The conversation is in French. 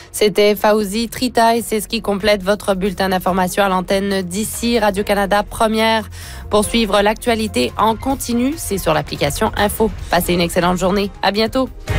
C'était Fauzi Trita et c'est ce qui complète votre bulletin d'information à l'antenne d'ici Radio-Canada Première. Pour suivre l'actualité en continu, c'est sur l'application Info. Passez une excellente journée. À bientôt.